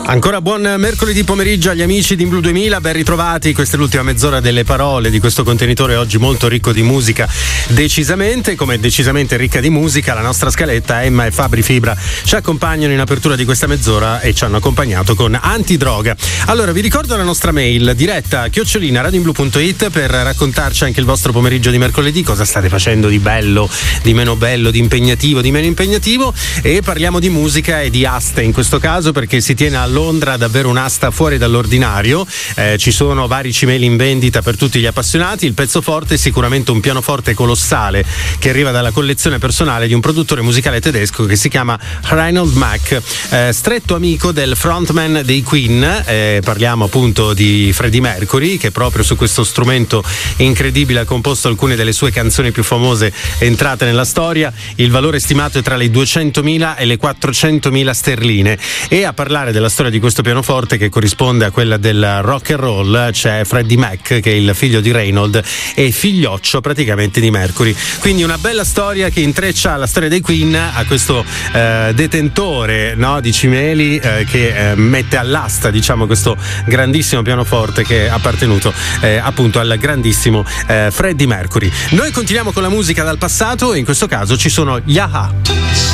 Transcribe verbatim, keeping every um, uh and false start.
Ancora buon mercoledì pomeriggio agli amici di In Blu duemila, ben ritrovati. Questa è l'ultima mezz'ora delle parole di questo contenitore oggi molto ricco di musica, decisamente, come decisamente ricca di musica la nostra scaletta. Emma e Fabri Fibra ci accompagnano in apertura di questa mezz'ora e ci hanno accompagnato con Antidroga. Allora vi ricordo la nostra mail diretta chiocciolina radioinblu punto it per raccontarci anche il vostro pomeriggio di mercoledì, cosa state facendo di bello, di meno bello, di impegnativo, di meno impegnativo, e parliamo di musica e di aste in questo caso, perché si tiene a Londra davvero un'asta fuori dall'ordinario. Eh, ci sono vari cimeli in vendita per tutti gli appassionati. Il pezzo forte è sicuramente un pianoforte colossale che arriva dalla collezione personale di un produttore musicale tedesco che si chiama Reinhold Mack, eh, stretto amico del frontman dei Queen. Eh, parliamo appunto di Freddie Mercury, che proprio su questo strumento incredibile ha composto alcune delle sue canzoni più famose entrate nella storia. Il valore stimato è tra le duecentomila e le quattrocentomila sterline. E a parlare della storia di questo pianoforte, che corrisponde a quella del rock and roll, c'è Freddie Mac, che è il figlio di Reinhold e figlioccio praticamente di Mercury. Quindi una bella storia che intreccia la storia dei Queen a questo eh, detentore, no, di cimeli eh, che eh, mette all'asta, diciamo, questo grandissimo pianoforte che è appartenuto eh, appunto al grandissimo eh, Freddie Mercury. Noi continuiamo con la musica dal passato e in questo caso ci sono gli A-ha.